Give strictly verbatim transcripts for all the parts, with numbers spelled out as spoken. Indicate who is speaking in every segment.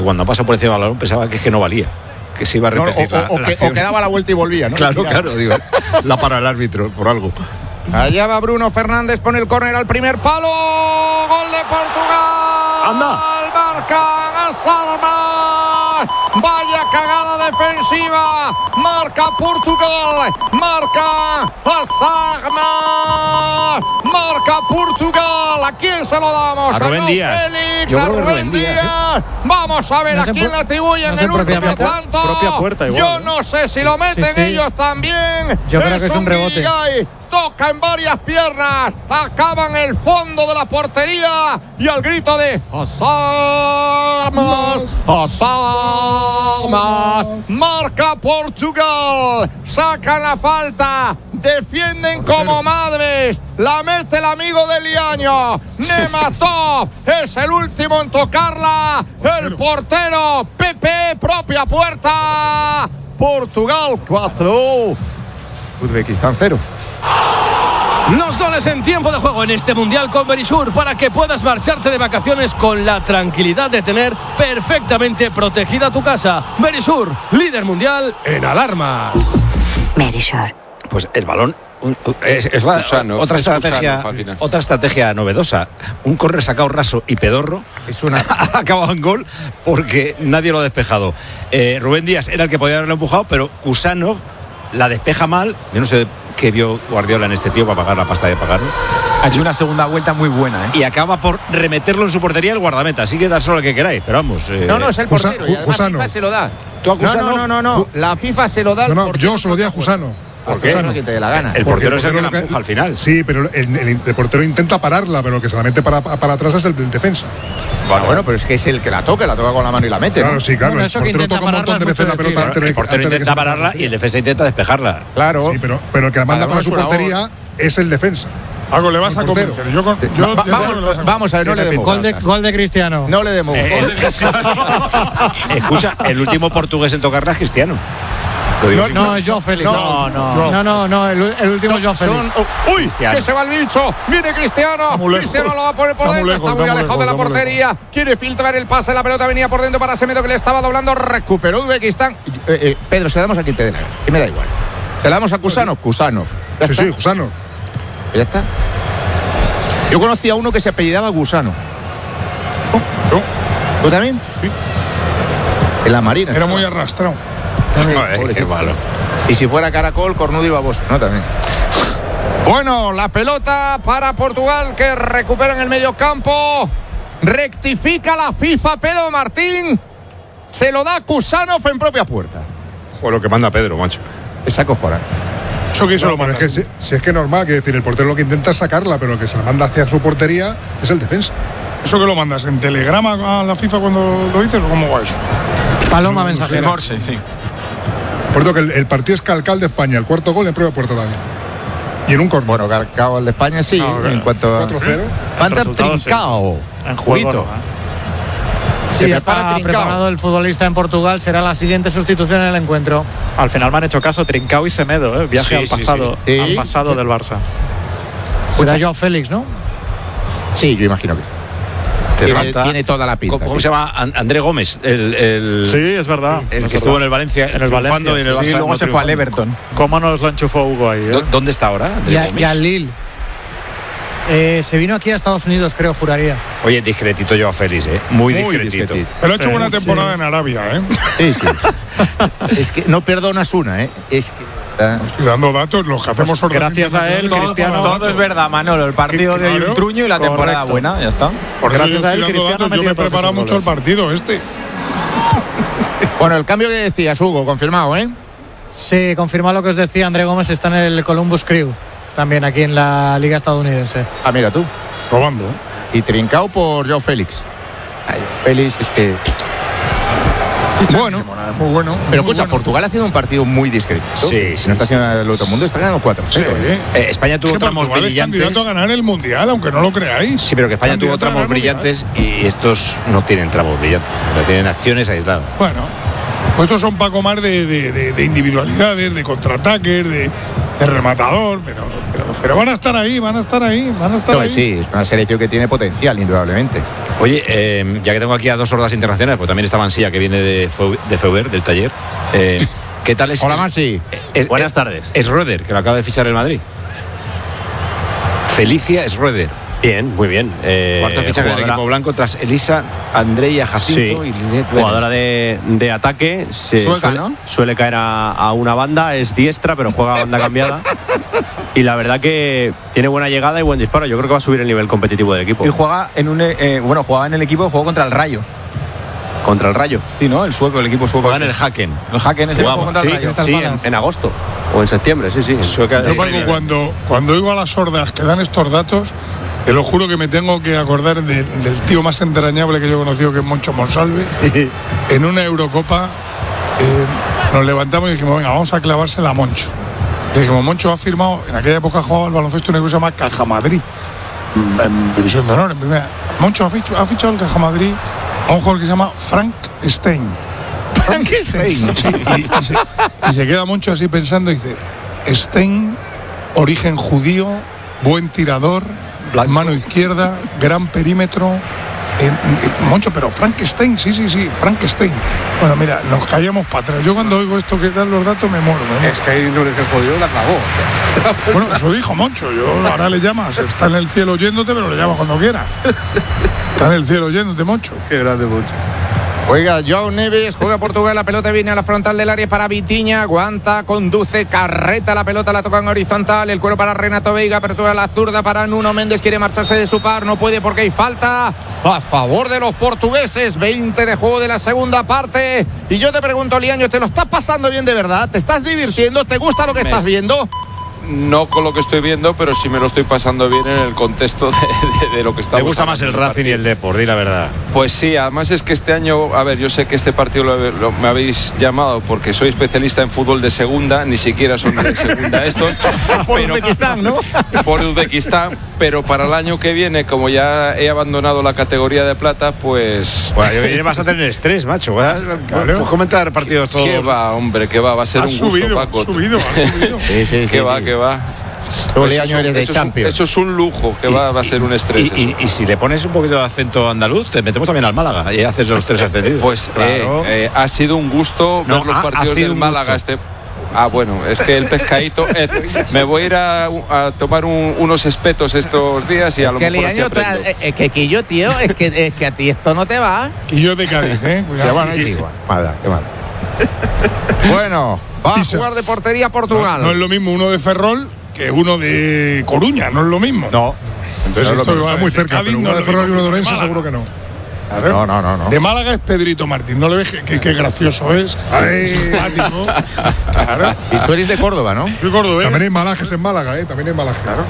Speaker 1: Cuando pasa por encima del balón pensaba que es que no valía, que se iba a repetir.
Speaker 2: No, o,
Speaker 1: la,
Speaker 2: o,
Speaker 1: la
Speaker 2: que, o que daba la vuelta y volvía, ¿no?
Speaker 1: Claro, claro, digo, la para el árbitro por algo.
Speaker 2: Allá va Bruno Fernández, pone el córner al primer palo. Gol de Portugal.
Speaker 1: Anda.
Speaker 2: Marca As Almas. Vaya cagada defensiva. Marca Portugal. Marca As Almas. Marca Portugal. ¿A quién se lo damos?
Speaker 1: A Rubén Díaz.
Speaker 2: Félix,
Speaker 1: Yo
Speaker 2: a
Speaker 1: creo que
Speaker 2: Rubén
Speaker 1: Rubén Díaz,
Speaker 2: Díaz. ¿eh? Vamos a ver
Speaker 3: no
Speaker 2: a quién
Speaker 3: pro-
Speaker 2: le atribuyen
Speaker 3: no
Speaker 2: el
Speaker 3: propia
Speaker 2: último
Speaker 3: puerta,
Speaker 2: tanto.
Speaker 4: propia puerta igual,
Speaker 2: Yo
Speaker 4: ¿eh?
Speaker 2: no sé si lo meten
Speaker 3: Sí, sí.
Speaker 2: ellos también.
Speaker 3: Yo creo que es un rebote.
Speaker 2: Guirigay. Toca en varias piernas, acaba en el fondo de la portería y al grito de As Almas, As Almas, marca Portugal, sacan la falta, defienden como madres, la mete el amigo de Liaño, Nematov es el último en tocarla, el portero Pepe, propia puerta, Portugal cuatro, Uzbekistán cero.
Speaker 5: Los goles en tiempo de juego en este Mundial con Verisur para que puedas marcharte de vacaciones con la tranquilidad de tener perfectamente protegida tu casa. Verisur, líder mundial en alarmas.
Speaker 6: Verisur.
Speaker 1: Pues el balón es, es la,
Speaker 7: Gusano,
Speaker 1: otra
Speaker 7: es
Speaker 1: estrategia
Speaker 7: Gusano, al final.
Speaker 1: otra estrategia novedosa. Un córner sacado raso y pedorro
Speaker 2: Es una
Speaker 1: ha acabado en gol porque nadie lo ha despejado. Eh, Rubén Díaz era el que podía haberlo empujado, pero Kusanov la despeja mal. Yo no sé qué vio Guardiola en este tío para pagar la pasta de pagarlo.
Speaker 8: Ha hecho una segunda vuelta muy buena, ¿eh?
Speaker 1: Y acaba por remeterlo en su portería el guardameta. Así que dárselo al que queráis, pero vamos. Eh,
Speaker 2: No, no, es el
Speaker 9: Jusa-
Speaker 2: portero. Y además
Speaker 9: Jusano.
Speaker 2: FIFA se lo da.
Speaker 1: ¿Tú a
Speaker 2: No,
Speaker 1: Jusano?
Speaker 2: no, no, no, no. La FIFA se lo da al
Speaker 9: No, no,
Speaker 2: portero.
Speaker 9: yo se lo di a Jusano.
Speaker 2: ¿Por
Speaker 9: A
Speaker 2: qué?
Speaker 9: Jusano.
Speaker 2: No, que te dé la gana.
Speaker 1: El
Speaker 9: Porque
Speaker 1: portero es el que
Speaker 9: lo
Speaker 1: la empuja al final.
Speaker 9: Sí, pero el, el- el portero intenta pararla, pero el que se la mete para, para atrás es el, el defensa.
Speaker 2: Bueno, bueno, pero es que es el que la toca, la toca con la mano y la mete.
Speaker 9: Claro,
Speaker 2: ¿no?
Speaker 9: sí, claro.
Speaker 3: Bueno,
Speaker 9: el
Speaker 3: eso que
Speaker 9: portero
Speaker 3: intenta
Speaker 9: toca un montón
Speaker 3: pararla
Speaker 9: de
Speaker 3: es
Speaker 9: veces la
Speaker 3: mucho
Speaker 9: pelota
Speaker 3: decir,
Speaker 9: antes de
Speaker 1: El portero
Speaker 9: antes de que
Speaker 1: intenta
Speaker 9: se
Speaker 1: pararla
Speaker 9: vaya.
Speaker 1: y el defensa intenta despejarla.
Speaker 2: Claro.
Speaker 9: Sí, pero, pero el que la manda
Speaker 2: Además,
Speaker 9: para su
Speaker 2: su labor.
Speaker 9: portería es el defensa.
Speaker 4: Algo le vas a
Speaker 9: El portero.
Speaker 4: convencer. Yo, con- yo
Speaker 2: Va-
Speaker 4: te
Speaker 2: vamos,
Speaker 4: digo que le vas a
Speaker 2: vamos a ver, no le demos
Speaker 3: Gol de,
Speaker 2: vueltas.
Speaker 3: gol de Cristiano.
Speaker 2: No le demos vueltas.
Speaker 1: Escucha, el último portugués en tocarla es Cristiano. Lo digo sin-
Speaker 3: No, es Joao Félix.
Speaker 2: No,
Speaker 3: no, no, no, no, el, el último es Joao
Speaker 2: Son-
Speaker 3: Félix.
Speaker 2: oh, ¡Uy!
Speaker 1: Cristiano.
Speaker 2: Que se va el bicho. Viene Cristiano.
Speaker 4: muy lejos.
Speaker 2: Cristiano lo va a poner por
Speaker 4: Está muy
Speaker 2: dentro.
Speaker 4: lejos,
Speaker 2: Está muy
Speaker 4: está muy
Speaker 2: alejado de la
Speaker 4: lejos, está muy
Speaker 2: portería. Quiere filtrar el pase. La pelota venía por dentro para Semedo, que le estaba doblando. Recuperó Uzbekistán. Eh, eh, Pedro, se la damos a quien te dé la gana. Y me da igual. ¿Se la damos a Kusanov? Kusanov. ¿Ya
Speaker 9: Sí,
Speaker 2: está?
Speaker 9: sí, Jusano.
Speaker 2: ¿Ya está? Yo conocí a uno que se apellidaba Gusano.
Speaker 4: Yo,
Speaker 2: ¿Tú también?
Speaker 4: Sí.
Speaker 2: En la Marina.
Speaker 4: Era
Speaker 2: estaba.
Speaker 4: muy arrastrado.
Speaker 1: Joder, qué malo.
Speaker 2: Y si fuera caracol, cornudo y baboso, ¿no? También. Bueno, la pelota para Portugal, que recupera en el medio campo. Rectifica la FIFA, Pedro Martín. Se lo da Kusanov en propia puerta.
Speaker 1: O lo que manda Pedro, macho.
Speaker 2: Es acojonante.
Speaker 4: Eso que hizo
Speaker 9: No,
Speaker 4: lo
Speaker 9: pero es que si, si es que es normal, que decir, el portero lo que intenta es sacarla, pero el que se la manda hacia su portería es el defensa.
Speaker 4: ¿Eso que lo mandas en telegrama a la FIFA cuando lo dices o cómo va eso?
Speaker 3: Paloma mensajera.
Speaker 8: Morse, sí.
Speaker 9: Por cierto, que el, el partido es Calcal de España, el cuarto gol en propia puerta también. Y en un córner.
Speaker 2: Bueno, Calcao, el de España sí,
Speaker 4: No,
Speaker 2: en cuanto a...
Speaker 9: cuatro cero.
Speaker 2: Va a entrar
Speaker 4: Resultado, sí.
Speaker 2: Trincao.
Speaker 4: En
Speaker 2: Juguito.
Speaker 4: juego, ¿no?
Speaker 3: Sí,
Speaker 2: Se
Speaker 3: está
Speaker 2: prepara Trincao.
Speaker 3: preparado el futbolista en Portugal. Será la siguiente sustitución en el encuentro.
Speaker 10: Al final me han hecho caso Trincao y Semedo, ¿eh? Viaje
Speaker 1: Sí,
Speaker 10: al
Speaker 1: sí,
Speaker 10: pasado,
Speaker 2: sí.
Speaker 10: al
Speaker 2: Sí.
Speaker 10: pasado del Barça.
Speaker 3: Será Joao Félix, ¿no?
Speaker 2: Sí, yo imagino que sí.
Speaker 1: Te
Speaker 2: Tiene,
Speaker 1: falta-
Speaker 2: tiene toda la pinta.
Speaker 1: ¿Cómo, cómo
Speaker 2: sí.
Speaker 1: se llama? An- André Gómez, el, el,
Speaker 10: Sí, es verdad.
Speaker 1: el
Speaker 10: es
Speaker 1: que estuvo en
Speaker 10: verdad.
Speaker 1: el Valencia,
Speaker 10: En el
Speaker 1: triunfando
Speaker 10: Valencia,
Speaker 1: y en el
Speaker 8: Sí,
Speaker 1: Barça
Speaker 8: luego
Speaker 1: no
Speaker 8: se fue al
Speaker 1: triunfando.
Speaker 8: Everton.
Speaker 10: ¿Cómo nos lo enchufó Hugo ahí? ¿eh?
Speaker 1: ¿Dó- ¿Dónde está ahora, André
Speaker 3: Y, a-
Speaker 1: Gómez?
Speaker 3: y al Lille. Eh, se vino aquí a Estados Unidos, creo, juraría.
Speaker 1: Oye, discretito yo a Félix, ¿eh? Muy,
Speaker 2: Muy
Speaker 1: discretito.
Speaker 2: discretito.
Speaker 4: Pero ha hecho
Speaker 10: Sí,
Speaker 4: buena
Speaker 10: sí.
Speaker 4: temporada en Arabia, ¿eh?
Speaker 2: Sí, sí. Es que no perdonas una, ¿eh? Es que... ah,
Speaker 4: Estoy dando datos, los que hacemos orden
Speaker 10: gracias a él,
Speaker 4: internacional,
Speaker 10: Cristiano-
Speaker 4: todo-
Speaker 8: Todo es verdad, Manolo. El partido de
Speaker 4: Claro.
Speaker 8: Truño y la temporada
Speaker 10: Correcto.
Speaker 8: buena, ya está.
Speaker 4: Por eso
Speaker 10: Gracias
Speaker 4: yo
Speaker 10: a
Speaker 4: estoy
Speaker 10: él,
Speaker 4: dando
Speaker 10: Cristiano
Speaker 4: datos,
Speaker 10: ha
Speaker 4: yo me he
Speaker 10: metido todos
Speaker 4: preparado
Speaker 10: esos
Speaker 4: mucho el
Speaker 10: goles.
Speaker 4: partido este.
Speaker 2: Bueno, el cambio que decías, Hugo, confirmado, ¿eh?
Speaker 3: Sí, confirma lo que os decía André Gómez. Está en el Columbus Crew, también aquí en la Liga Estadounidense.
Speaker 2: Ah, mira tú.
Speaker 4: Robando.
Speaker 2: Y Trincao por Joao Félix. Ay, Félix es que... Bueno,
Speaker 4: Muy bueno.
Speaker 2: pero
Speaker 4: muy
Speaker 2: escucha,
Speaker 4: bueno.
Speaker 2: Portugal ha haciendo un partido muy discreto.
Speaker 1: Sí,
Speaker 2: Si no está haciendo el otro mundo, está ganando cuatro
Speaker 4: Sí,
Speaker 2: cero.
Speaker 4: ¿eh?
Speaker 1: Eh, España tuvo
Speaker 4: Es que
Speaker 1: tramos
Speaker 4: Portugal es
Speaker 1: brillantes.
Speaker 4: candidato a ganar el Mundial, aunque no lo creáis.
Speaker 1: Sí, pero que España tuvo
Speaker 4: Candidato a
Speaker 1: tramos
Speaker 4: ganar el Mundial.
Speaker 1: brillantes y estos no tienen tramos brillantes. No tienen acciones aisladas.
Speaker 4: Bueno, pues estos son Paco más de, de, de, de individualidades, de contraataques, de, de rematador, pero, pero pero, pero van a estar ahí, van a estar ahí, van a estar
Speaker 6: No,
Speaker 4: ahí.
Speaker 6: sí, es una selección que tiene potencial, indudablemente.
Speaker 1: Oye, eh, ya que tengo aquí a dos sordas internacionales, pues también está Mansilla, que viene de, Feu- de Feuber, del taller. Eh, ¿Qué tal es?
Speaker 6: Hola, Mansi.
Speaker 1: Es,
Speaker 5: Buenas
Speaker 1: es,
Speaker 5: tardes.
Speaker 1: Es Schroeder, que lo acaba de fichar el Madrid. Felicia Schroeder.
Speaker 5: Bien, muy bien. Eh,
Speaker 1: Cuarto fichaje del
Speaker 5: jugadora-
Speaker 1: equipo blanco tras Elisa, Andreia Jacinto
Speaker 5: Sí,
Speaker 1: y Linet
Speaker 5: jugadora de, de ataque. Se
Speaker 6: Sueca,
Speaker 5: suele,
Speaker 6: ¿no?
Speaker 5: suele caer a, a una banda, es diestra, pero juega a banda cambiada. Y la verdad que tiene buena llegada y buen disparo. Yo creo que va a subir el nivel competitivo del equipo.
Speaker 8: Y juega en un. Eh, bueno, jugaba en el equipo, jugó contra el Rayo.
Speaker 5: Contra el Rayo.
Speaker 8: Sí, ¿no? El sueco, el equipo sueco.
Speaker 1: Juega en el Haken.
Speaker 8: El Haken ese
Speaker 1: Jugaba,
Speaker 8: jugó contra
Speaker 5: Sí,
Speaker 8: el Rayo.
Speaker 3: estas
Speaker 5: sí, en,
Speaker 3: balas.
Speaker 5: en agosto o en septiembre, sí, sí.
Speaker 1: Sueca de-
Speaker 4: Yo, Paco, cuando, cuando oigo a las sordas que dan estos datos, te lo juro que me tengo que acordar de- del tío más entrañable que yo he conocido, que es Moncho Monsalve. En una Eurocopa eh, nos levantamos y dijimos, venga, vamos a clavársela a Moncho. Le dijimos, Moncho ha firmado, en aquella época jugaba el baloncesto en un equipo que se llama Caja Madrid, en división de honor, en primera. Moncho ha fichado, ha fichado el Caja Madrid a un jugador que se llama Frank Stein.
Speaker 1: Frank Stein.
Speaker 4: Sí, y, y se, y se queda Moncho así pensando y dice, Stein, origen judío, buen tirador,
Speaker 1: Blanco.
Speaker 4: mano izquierda, gran perímetro. Eh, eh, Moncho, pero Frankenstein, sí, sí, sí, Frankenstein. Bueno, mira, nos callamos para atrás. Yo cuando oigo esto que dan los datos me muero. Me muero.
Speaker 7: Es que ahí no le jodió, la clavó.
Speaker 4: Bueno, eso dijo Moncho. Yo ahora le llamas, está en el cielo oyéndote, pero le llamas cuando quiera. Está en el cielo oyéndote, Moncho.
Speaker 7: Qué grande, Moncho.
Speaker 6: Oiga, Joao Neves juega Portugal, la pelota viene a la frontal del área para Vitinha, aguanta, conduce, carreta, la pelota la toca en horizontal, el cuero para Renato Veiga, apertura a la zurda para Nuno Méndez, quiere marcharse de su par, no puede porque hay falta a favor de los portugueses, veinte de juego de la segunda parte, y yo te pregunto, Liaño, ¿te lo estás pasando bien de verdad? ¿Te estás divirtiendo? ¿Te gusta lo que estás viendo?
Speaker 7: No con lo que estoy viendo, pero sí me lo estoy pasando bien en el contexto de, de, de lo que estamos.
Speaker 1: ¿Te gusta más el
Speaker 7: hablando
Speaker 1: Racing y el Depor? Di la verdad.
Speaker 7: Pues sí, además es que este año, a ver, yo sé que este partido lo, lo- me habéis llamado porque soy especialista en fútbol de segunda, ni siquiera son de segunda estos.
Speaker 1: Por
Speaker 7: pero-
Speaker 1: Uzbekistán, ¿no?
Speaker 7: Por Uzbekistán, pero para el año que viene, como ya he abandonado la categoría de plata, pues...
Speaker 1: Bueno, yo viene vas a tener estrés, macho. Vas- Puedes comentar partidos todos.
Speaker 7: ¿Qué va, hombre? ¿Qué va? Va a ser
Speaker 4: Ha
Speaker 7: un gusto,
Speaker 4: subido, ha
Speaker 7: Paco.
Speaker 4: subido, ha subido.
Speaker 6: Sí, sí, sí.
Speaker 7: ¿Qué va,
Speaker 6: sí.
Speaker 7: qué va?
Speaker 6: Tú,
Speaker 7: Eso
Speaker 6: Liaño,
Speaker 7: es un-
Speaker 6: eres de
Speaker 7: eso es un-
Speaker 6: Champions.
Speaker 7: Eso es un lujo, que va, va a ser un estrés.
Speaker 1: Y, y- y si le pones un poquito de acento andaluz, te metemos también al Málaga y haces los tres ascendidos.
Speaker 7: Pues
Speaker 1: Claro.
Speaker 7: eh, eh, ha sido un gusto
Speaker 1: No,
Speaker 7: ver los
Speaker 1: ha- ha
Speaker 7: partidos
Speaker 1: sido
Speaker 7: del
Speaker 1: un
Speaker 7: Málaga.
Speaker 1: gusto.
Speaker 7: Este, ah, bueno, es que el pescadito. eh, me voy a ir a, a tomar un- unos espetos estos días y a lo
Speaker 6: Que
Speaker 7: mejor así
Speaker 6: Liaño,
Speaker 7: aprendo.
Speaker 6: eh, eh, que, que yo, tío, es que, es que a ti esto no te va.
Speaker 4: Y yo de Cádiz, ¿eh?
Speaker 6: Ya,
Speaker 4: Cuidado.
Speaker 6: bueno, es igual. Mala, qué mal. Bueno,
Speaker 2: Va a
Speaker 4: Pisa.
Speaker 2: jugar de portería Portugal.
Speaker 4: No, no es lo mismo uno de Ferrol que uno de Coruña, no es lo mismo.
Speaker 1: No.
Speaker 4: Entonces
Speaker 9: No,
Speaker 4: esto
Speaker 9: está
Speaker 4: va
Speaker 9: muy
Speaker 4: de
Speaker 9: cerca,
Speaker 4: Cádiz,
Speaker 9: pero
Speaker 4: no
Speaker 9: uno
Speaker 4: es
Speaker 9: de
Speaker 4: lo
Speaker 9: Ferrol y
Speaker 4: mismo
Speaker 9: uno de
Speaker 4: que
Speaker 9: Orense
Speaker 4: Málaga.
Speaker 9: seguro que no.
Speaker 4: Claro.
Speaker 6: no, no, no, no.
Speaker 4: De Málaga es Pedrito Martín. ¿No le ves que, que- que gracioso es?
Speaker 9: Ay.
Speaker 4: Simpático. Claro.
Speaker 6: Y tú eres de Córdoba, ¿no?
Speaker 4: Soy cordobés.
Speaker 9: También hay malajes en Málaga, ¿eh? También hay malajes. Claro.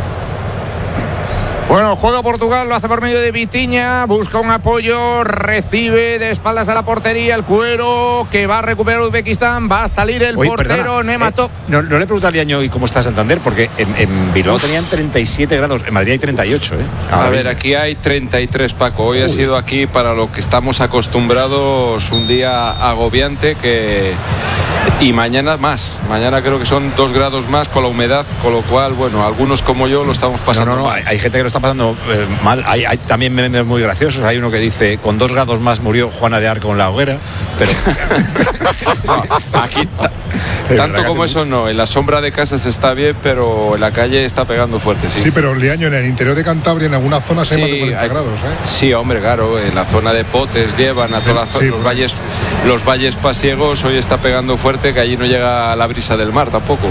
Speaker 2: Bueno, juega Portugal, lo hace por medio de Vitinha, busca un apoyo, recibe de espaldas a la portería, el cuero que va a recuperar Uzbekistán, va a salir el
Speaker 1: Oye,
Speaker 2: portero
Speaker 1: perdona,
Speaker 2: Nemato.
Speaker 1: eh, no, no le pregunté al Liaño y cómo está Santander, porque en, en Bilbao tenían treinta y siete grados, en Madrid hay treinta y ocho, ¿eh?
Speaker 7: A
Speaker 1: Ahora
Speaker 7: ver,
Speaker 1: bien.
Speaker 7: aquí hay treinta y tres, Paco. Hoy ha sido aquí para lo que estamos acostumbrados un día agobiante que y mañana más. Mañana creo que son dos grados más con la humedad, con lo cual, bueno, algunos como yo lo estamos
Speaker 1: No,
Speaker 7: pasando
Speaker 1: no, no,
Speaker 7: mal.
Speaker 1: hay, hay gente que lo está pasando eh, mal. Hay, hay también memes muy graciosos. Hay uno que dice, con dos grados más murió Juana de Arco en la hoguera. Pero
Speaker 7: Aquí
Speaker 1: Es
Speaker 7: tanto
Speaker 1: verdad que
Speaker 7: como
Speaker 1: hace
Speaker 7: eso no, en la sombra de casas está bien, pero en la calle está pegando fuerte, sí.
Speaker 9: Sí, pero Liaño, en el interior de Cantabria, en algunas zonas hay
Speaker 7: Sí,
Speaker 9: más de cuarenta
Speaker 7: hay-
Speaker 9: grados, ¿eh?
Speaker 7: Sí, hombre, claro, en la zona de Potes llevan a todas
Speaker 9: Sí,
Speaker 7: los
Speaker 9: pues.
Speaker 7: valles, los valles pasiegos, hoy está pegando fuerte, que allí no llega la brisa del mar tampoco.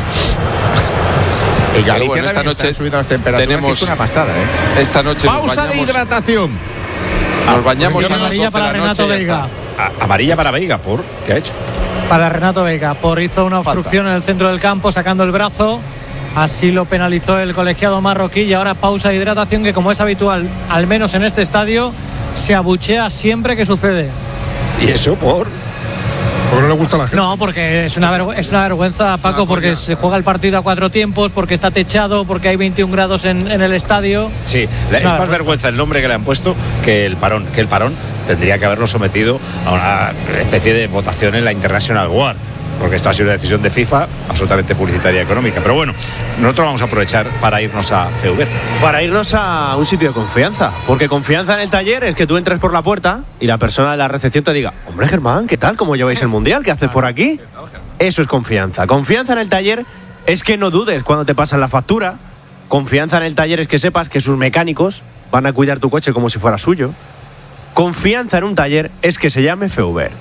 Speaker 6: Y Galicia
Speaker 7: Pero bueno, esta
Speaker 6: también
Speaker 7: noche
Speaker 6: están subiendo las temperaturas,
Speaker 7: tenemos-
Speaker 6: que es una pasada, ¿eh?
Speaker 7: Esta noche nos
Speaker 2: Pausa de
Speaker 7: bañamos,
Speaker 2: hidratación.
Speaker 7: nos bañamos
Speaker 3: Pues
Speaker 7: a las
Speaker 3: amarilla
Speaker 7: doce de
Speaker 3: para
Speaker 7: la
Speaker 3: Renato
Speaker 7: noche y ya
Speaker 3: Veiga.
Speaker 7: está.
Speaker 1: a- amarilla para Veiga, ¿por qué ha hecho?
Speaker 3: Para Renato Veiga, por hizo una obstrucción en el centro del campo sacando el brazo. Así lo penalizó el colegiado marroquí y ahora pausa de hidratación que, como es habitual, al menos en este estadio, se abuchea siempre que sucede.
Speaker 1: ¿Y eso por?
Speaker 9: Porque no le gusta a la gente.
Speaker 3: No, porque es una, vergü- es una vergüenza, Paco, porque se juega el partido a cuatro tiempos, porque está techado, porque hay veintiún grados en, en el estadio.
Speaker 1: Sí, la- es
Speaker 3: Nada,
Speaker 1: más
Speaker 3: pues-
Speaker 1: vergüenza el nombre que le han puesto que el parón. Que el parón tendría que haberlo sometido a una especie de votación en la International War. porque esto ha sido una decisión de FIFA absolutamente publicitaria y económica. Pero bueno, nosotros vamos a aprovechar para irnos a Feuber.
Speaker 11: Para irnos a un sitio de confianza, porque confianza en el taller es que tú entres por la puerta y la persona de la recepción te diga: hombre, Germán, ¿qué tal? ¿Cómo lleváis el Mundial? ¿Qué haces por aquí? Eso es confianza. Confianza en el taller es que no dudes cuando te pasan la factura. Confianza en el taller es que sepas que sus mecánicos van a cuidar tu coche como si fuera suyo. Confianza en un taller es que se llame Feuber.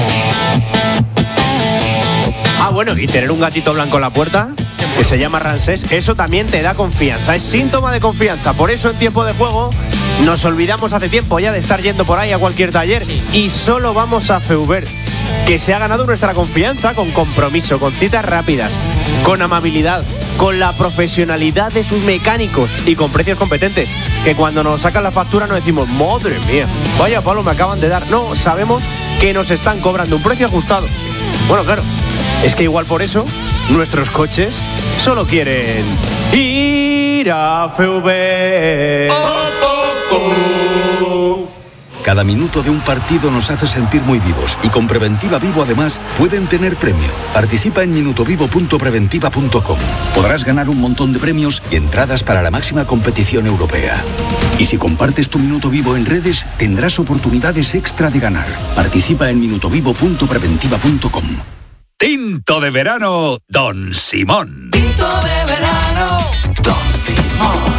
Speaker 11: Ah, bueno, y tener un gatito blanco en la puerta que se llama Ramsés, eso también te da confianza, es síntoma de confianza. Por eso en tiempo de juego nos olvidamos hace tiempo ya de estar yendo por ahí a cualquier taller y solo vamos a Feuber, que se ha ganado nuestra confianza con compromiso, con citas rápidas, con amabilidad, con la profesionalidad de sus mecánicos y con precios competentes, que cuando nos sacan la factura nos decimos: madre mía, vaya palo me acaban de dar. No, sabemos que nos están cobrando un precio ajustado. Bueno, claro, es que igual por eso nuestros coches solo quieren ir a Feuber.
Speaker 12: Cada minuto de un partido nos hace sentir muy vivos y con Preventiva Vivo además pueden tener premio. Participa en minutovivo punto preventiva punto com. Podrás ganar un montón de premios y entradas para la máxima competición europea. Y si compartes tu minuto vivo en redes, tendrás oportunidades extra de ganar. Participa en minutovivo punto preventiva punto com.
Speaker 13: Tinto de verano, Don Simón.
Speaker 14: Tinto de verano, Don Simón.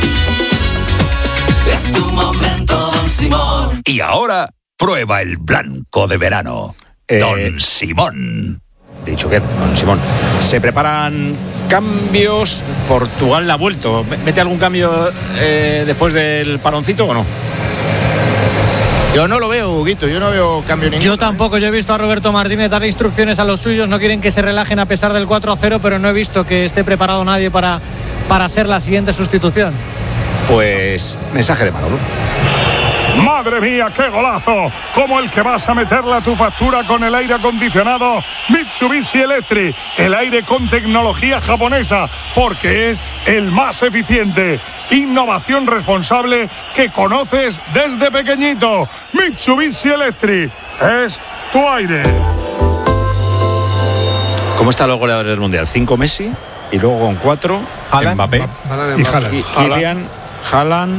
Speaker 14: Es tu momento, Don Simón.
Speaker 13: Y ahora, prueba el blanco de verano, eh, Don Simón.
Speaker 1: Dicho que, Don Simón, se preparan cambios. Portugal la ha vuelto. ¿Mete algún cambio eh, después del paroncito o no?
Speaker 6: Yo no lo veo, Huguito, yo no veo cambio ninguno.
Speaker 3: Yo tampoco, yo he visto a Roberto Martínez darle instrucciones a los suyos, no quieren que se relajen a pesar del cuatro a cero, pero no he visto que esté preparado nadie para, para ser la siguiente sustitución.
Speaker 1: Pues mensaje de Manolo.
Speaker 4: ¡Madre mía, qué golazo! Como el que vas a meterle a tu factura con el aire acondicionado Mitsubishi Electric. El aire con tecnología japonesa, porque es el más eficiente. Innovación responsable que conoces desde pequeñito. Mitsubishi Electric es tu aire.
Speaker 1: ¿Cómo están los goleadores del Mundial? Cinco Messi y luego con cuatro Mbappé
Speaker 9: y Haaland.
Speaker 1: Kylian, Haaland.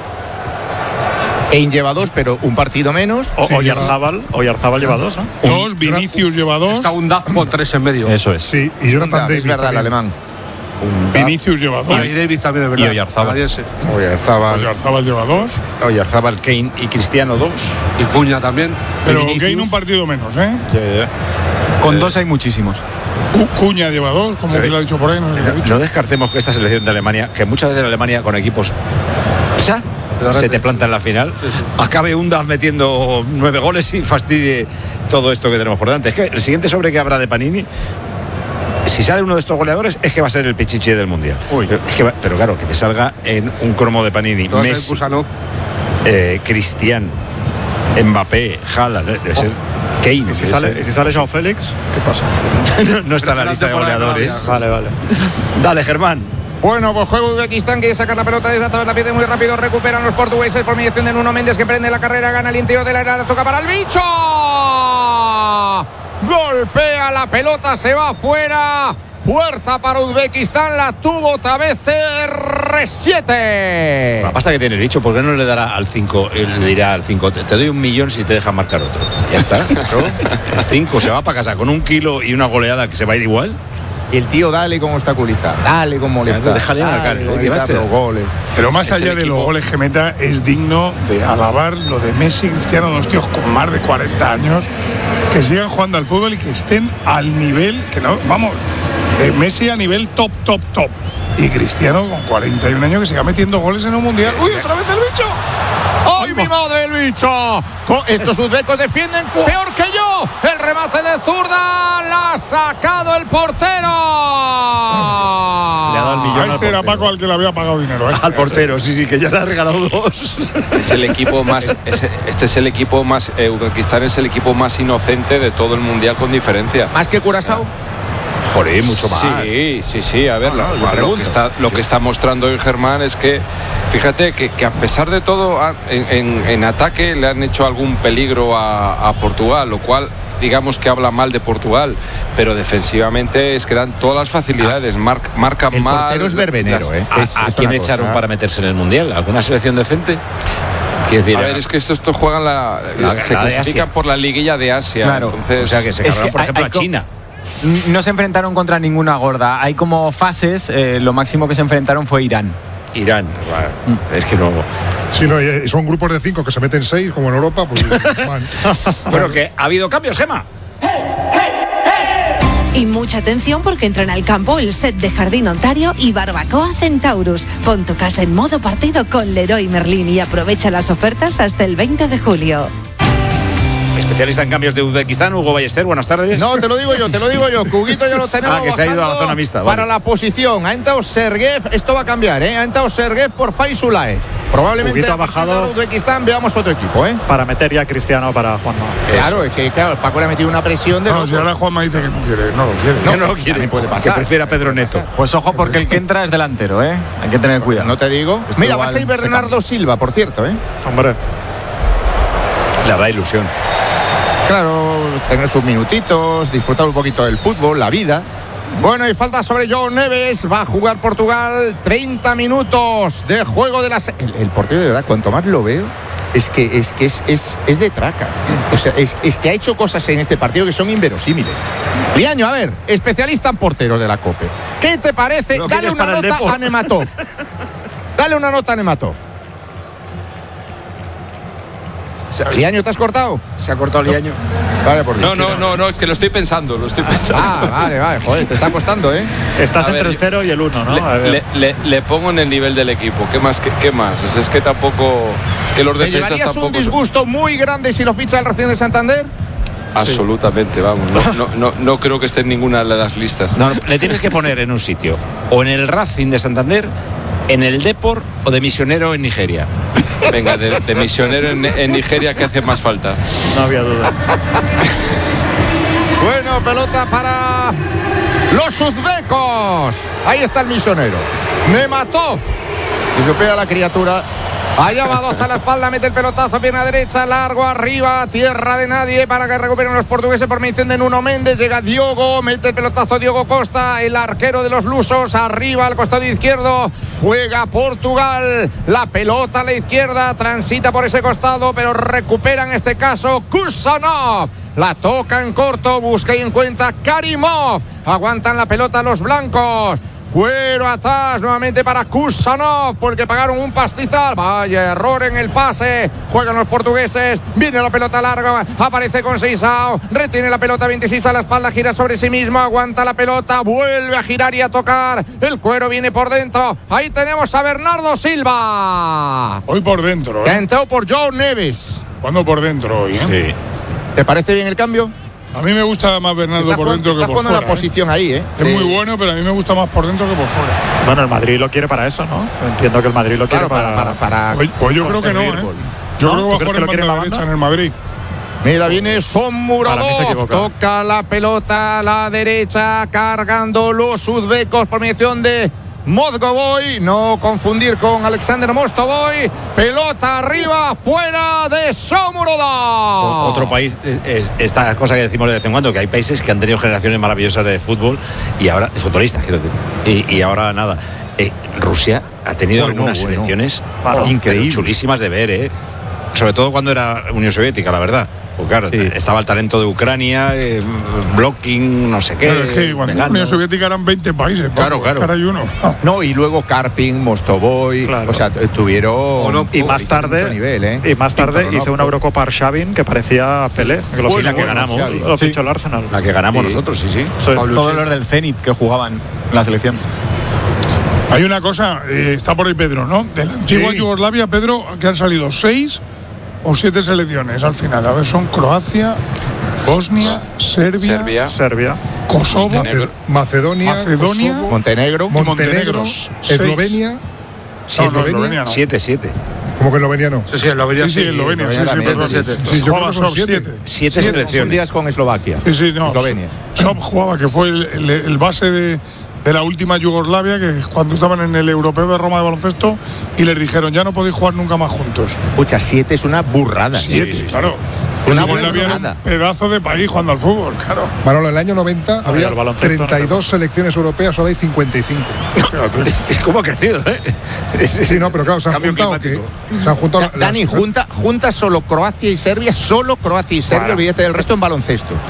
Speaker 6: Kane lleva dos, pero un partido menos.
Speaker 10: O,
Speaker 9: Sí,
Speaker 10: Oyarzábal, Oyarzábal lleva dos, ¿no?
Speaker 4: Dos, Vinicius lleva dos.
Speaker 5: Está un Daz con tres en medio.
Speaker 10: Eso es.
Speaker 9: Sí, y Jonathan David.
Speaker 6: Es verdad, el
Speaker 9: también.
Speaker 6: alemán.
Speaker 4: Vinicius lleva dos.
Speaker 5: Y Davis también, es verdad.
Speaker 10: Y Oyarzábal.
Speaker 6: Oyarzábal,
Speaker 4: Oyarzábal lleva dos.
Speaker 1: Oyarzábal, Kane y Cristiano dos.
Speaker 5: Y Cuña también.
Speaker 4: Pero
Speaker 6: Vinicius.
Speaker 4: Kane un partido menos, ¿eh?
Speaker 1: Ya, ya, ya.
Speaker 8: Con dos hay muchísimos.
Speaker 4: Cu- Cuña lleva dos, como
Speaker 1: Eh,
Speaker 4: que lo ha dicho por ahí. No, sé qué ha
Speaker 1: No,
Speaker 4: dicho.
Speaker 1: no descartemos que esta selección de Alemania, que muchas veces Alemania con equipos ¡psa! Se te planta en la final, acabe Undas metiendo nueve goles y fastidie todo esto que tenemos por delante. Es que el siguiente sobre que habrá de Panini, si sale uno de estos goleadores, es que va a ser el pichichi del Mundial. Pero, es que va- pero claro, que te salga en un cromo de Panini
Speaker 5: No va a ser
Speaker 1: Messi,
Speaker 5: Kusanov.
Speaker 1: eh, Cristian, Mbappé, Haaland, debe ser Kane.
Speaker 10: ¿Y si
Speaker 1: debe
Speaker 10: sale,
Speaker 1: ser-
Speaker 10: ¿y si sale Joao Félix? ¿Qué pasa?
Speaker 1: no, no está en la lista de goleadores.
Speaker 10: Vale, vale.
Speaker 1: Dale, Germán.
Speaker 6: Bueno, pues juega Uzbekistán, quiere sacar la pelota desde atrás, la pierde muy rápido, recuperan los portugueses por mediación de Nuno Méndez, que prende la carrera, gana el interior de la área, la toca para el bicho. Golpea la pelota, se va afuera. Puerta para Uzbekistán, la tuvo otra vez R siete.
Speaker 1: La pasta que tiene el bicho, ¿por qué no le dará al cinco? Le dirá al cinco, te, te doy un millón si te dejas marcar otro. Ya está. ¿No? El cinco se va para casa con un kilo y una goleada que se va a ir igual.
Speaker 6: Y el tío dale con obstaculizar, dale con molestar.
Speaker 1: Claro, déjale
Speaker 6: dale
Speaker 1: marcar,
Speaker 6: con
Speaker 1: ¿eh?
Speaker 6: evitar
Speaker 1: Llevaste-
Speaker 6: los goles.
Speaker 4: Pero más
Speaker 1: Es el
Speaker 4: allá de
Speaker 1: equipo.
Speaker 4: los goles que meta, es digno de alabar lo de Messi y Cristiano, dos tíos con más de cuarenta años, que sigan jugando al fútbol y que estén al nivel, que no, vamos, eh, Messi a nivel top, top, top. Y Cristiano con cuarenta y un años que siga metiendo goles en un mundial. ¡Uy, otra vez el bicho!
Speaker 6: ¡Ay, mi madre, el bicho! Co- Estos uzbecos defienden peor que yo. El remate de zurda la ha sacado el portero.
Speaker 1: Le ha dado el millón
Speaker 4: A
Speaker 1: al
Speaker 4: este era
Speaker 1: portero.
Speaker 4: Paco al que le había pagado dinero. a este,
Speaker 1: Al portero, sí, sí, que ya le ha regalado dos.
Speaker 7: Es el equipo más, es- este es el equipo más, eh, Uzbekistán es el equipo más inocente de todo el mundial con diferencia.
Speaker 6: Más que Curazao.
Speaker 1: Joder, mucho más.
Speaker 7: Sí, sí, sí. A ver,
Speaker 6: No, no,
Speaker 7: lo,
Speaker 6: yo
Speaker 7: lo
Speaker 6: pregunto.
Speaker 7: que está, lo que está mostrando hoy Germán es que, fíjate, que, que a pesar de todo, a- en, en- en ataque le han hecho algún peligro a, a Portugal, lo cual, digamos que habla mal de Portugal. pero defensivamente es que dan todas las facilidades, Mar, marcan
Speaker 6: el
Speaker 7: mal.
Speaker 6: El portero es verbenero, ¿eh?
Speaker 1: ¿A,
Speaker 6: es,
Speaker 1: a
Speaker 6: es
Speaker 1: quién echaron cosa para meterse en el Mundial? ¿Alguna selección decente?
Speaker 7: Decir, a ver, es que estos, estos juegan la, la, se la clasifican por la liguilla de Asia.
Speaker 8: Claro.
Speaker 7: Entonces,
Speaker 1: o sea que se cargaron, por ejemplo, hay, hay a China.
Speaker 8: No se enfrentaron contra ninguna gorda. Hay como fases. Eh, lo máximo que se enfrentaron fue Irán.
Speaker 1: Irán, mm. es que no.
Speaker 9: Sí, no, son grupos de cinco que se meten seis, como en Europa. Pues,
Speaker 1: bueno, que ha habido cambios, Gemma.
Speaker 15: Y mucha atención porque entran al campo el set de Jardín Ontario y Barbacoa Centaurus. Pon tu casa en modo partido con Leroy Merlin y aprovecha las ofertas hasta el veinte de julio.
Speaker 1: Especialista en cambios de Uzbekistán, Hugo Ballester, buenas tardes.
Speaker 6: No, te lo digo yo, te lo digo yo. Cuguito ya lo tenemos.
Speaker 1: Ah, que se ha ido a la zona mixta. Vale.
Speaker 6: Para la posición. Ha entrado Sergev, esto va a cambiar, ¿eh? Ha entrado Sergev por Faisulaev. Probablemente
Speaker 10: ha bajado
Speaker 6: Uzbekistán, veamos otro equipo, ¿eh?
Speaker 10: Para meter ya a Cristiano para Juanma.
Speaker 6: Claro, es que claro, Paco le ha metido una presión de.
Speaker 4: No, si ahora Juanma dice que no quiere, no lo quiere.
Speaker 6: No, no lo quiere, puede pasar.
Speaker 1: Que prefiere a Pedro Neto.
Speaker 8: Pues ojo, porque el que entra es delantero, ¿eh? Hay que tener cuidado.
Speaker 6: No te digo. Esto Mira, va a ser Bernardo Silva, por cierto, ¿eh?
Speaker 10: Hombre.
Speaker 1: La da ilusión.
Speaker 6: Claro, tener sus minutitos, disfrutar un poquito del fútbol, la vida. Bueno, y falta sobre João Neves. Va a jugar Portugal treinta minutos de juego de las. El, el portero, de verdad, cuanto más lo veo, es que es, que es, es, es de traca. O sea, es, es que ha hecho cosas en este partido que son inverosímiles. Liaño, a ver, especialista en porteros de la COPE. ¿Qué te parece? Dale una nota a Nematov. Dale una nota a Nematov. ¿Liaño te has cortado?
Speaker 1: Se ha cortado Liaño.
Speaker 6: Vale, por
Speaker 7: no, no, no, no, es que lo estoy pensando, lo estoy pensando.
Speaker 6: Ah, vale, vale, joder, te está costando, ¿eh?
Speaker 10: Estás a entre ver, el cero y el uno, ¿no?
Speaker 7: Le, le, le, le pongo en el nivel del equipo. ¿Qué más? ¿Qué, qué más? O sea, es que tampoco. Es que los defensas
Speaker 6: ¿Te llevarías
Speaker 7: tampoco.
Speaker 6: un disgusto muy grande si lo ficha el Racing de Santander?
Speaker 7: Absolutamente, sí. Vamos. No, no, no, no creo que esté en ninguna de las listas.
Speaker 1: No, le tienes que poner en un sitio. O en el Racing de Santander, en el Depor o de misionero en Nigeria.
Speaker 7: Venga, de, de misionero en, en Nigeria, que hace más falta.
Speaker 10: No había duda.
Speaker 6: Bueno, pelota para los uzbecos. Ahí está el misionero. Nematov. Y supera la criatura. Allá va dos a la espalda, mete el pelotazo, pierna derecha, largo, arriba, tierra de nadie para que recuperen los portugueses por mención de Nuno Méndez. Llega Diogo, mete el pelotazo Diogo Costa, el arquero de los lusos, arriba al costado izquierdo. Juega Portugal, la pelota a la izquierda, transita por ese costado, pero recupera en este caso Kusanov. La toca en corto, busca y encuentra Karimov. Aguantan la pelota los blancos. Cuero atrás nuevamente para Kusanov, porque pagaron un pastizal. Vaya error en el pase. Juegan los portugueses. Viene la pelota larga. Aparece con Seisao. Retiene la pelota veintiséis a la espalda. Gira sobre sí mismo. Aguanta la pelota. Vuelve a girar y a tocar. El Cuero viene por dentro. Ahí tenemos a Bernardo Silva.
Speaker 4: Hoy por dentro, ¿eh?
Speaker 6: Que ha entrado por João Neves.
Speaker 4: ¿Cuándo por dentro hoy, eh?
Speaker 1: Sí.
Speaker 6: ¿Te parece bien el cambio?
Speaker 4: A mí me gusta más Bernardo
Speaker 6: está
Speaker 4: por dentro
Speaker 6: está
Speaker 4: que por fuera.
Speaker 6: Está jugando la posición
Speaker 4: ¿eh?
Speaker 6: ahí, ¿eh?
Speaker 4: Es
Speaker 6: eh.
Speaker 4: muy bueno, pero a mí me gusta más por dentro que por fuera.
Speaker 10: Bueno, el Madrid lo quiere para eso, ¿no? Entiendo que el Madrid lo quiere
Speaker 6: claro,
Speaker 10: para...
Speaker 6: para, para, para
Speaker 4: Pues, pues yo creo que no, ¿eh? Yo
Speaker 10: ¿No?
Speaker 4: creo que va a jugar en
Speaker 10: banda
Speaker 4: banda derecha en el Madrid.
Speaker 6: Mira, viene Son Muradov, toca la pelota a la derecha, cargando los uzbecos por mediación de Mozgovoy, no confundir con Alexander Mostovoy. Pelota arriba, fuera de Son Muradov.
Speaker 1: Otro país, es esta cosa que decimos de vez en cuando, que hay países que han tenido generaciones maravillosas de fútbol y ahora, de futbolistas, quiero decir, y, y ahora nada. Eh, Rusia ha tenido bueno, algunas bueno. selecciones
Speaker 6: bueno, increíbles,
Speaker 1: chulísimas de ver, ¿eh? Sobre todo cuando era Unión Soviética, la verdad. Pues claro, sí. estaba el talento de Ucrania, eh, blocking, no sé qué.
Speaker 4: Pero es que cuando la Unión Soviética eran veinte países.
Speaker 1: Claro, claro.
Speaker 4: Ahora hay uno.
Speaker 6: No, y luego Karpin, Mostovoy, claro. O sea, tuvieron.
Speaker 10: Oh, no, y, más tarde, nivel, ¿eh? y más tarde, hizo no, una Eurocopa Arshavin que parecía Pelé. Que lo
Speaker 1: sí, la que ganamos.
Speaker 10: Lo fichó el Arsenal.
Speaker 1: La que ganamos sí. nosotros, sí, sí.
Speaker 8: sí. Todos los del Zenit que jugaban en la selección.
Speaker 4: Hay una cosa, eh, está por ahí Pedro, ¿no? De la antigua sí. Yugoslavia, Pedro, que han salido seis o siete selecciones al final. A ver, son Croacia, Bosnia, Serbia,
Speaker 7: Serbia,
Speaker 10: Serbia
Speaker 4: Kosovo,
Speaker 9: Macedonia, Macedonia,
Speaker 4: Macedonia
Speaker 6: Kosovo, Montenegro,
Speaker 9: Montenegro, Eslovenia,
Speaker 4: no, no, Eslovenia no.
Speaker 1: Siete, siete.
Speaker 9: ¿Cómo que Eslovenia no?
Speaker 4: Sí, sí, Eslovenia sí. Sí, Eslovenia, sí, sí, sí, perdón.
Speaker 9: Siete. Sí, yo creo que son siete.
Speaker 1: Siete selecciones.
Speaker 6: días con Eslovaquia.
Speaker 4: Sí, sí, no.
Speaker 6: Eslovenia.
Speaker 4: Sob jugaba, que fue el, el, el base de, de la última Yugoslavia, que cuando estaban en el Europeo de Roma de baloncesto y les dijeron, ya no podéis jugar nunca más juntos.
Speaker 6: Escucha, siete es una burrada.
Speaker 4: Siete, sí, sí, claro. Una buena un pedazo de país jugando al fútbol, claro.
Speaker 9: Manolo, en el año noventa
Speaker 10: Oye,
Speaker 9: había treinta y dos selecciones europeas, ahora hay cincuenta y cinco.
Speaker 1: Es como ha crecido, ¿eh?
Speaker 9: Sí, no, pero claro, se han juntado. Que, se han juntado
Speaker 6: Da, Dani,
Speaker 9: las,
Speaker 6: junta, junta solo Croacia y Serbia, solo Croacia y Serbia, claro. Olvídate del resto en baloncesto.